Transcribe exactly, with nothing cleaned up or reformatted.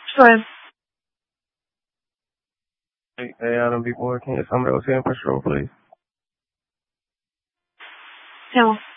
Sure. Hey, hey, Adam, before, can you somebody else here in pressure room, please? No.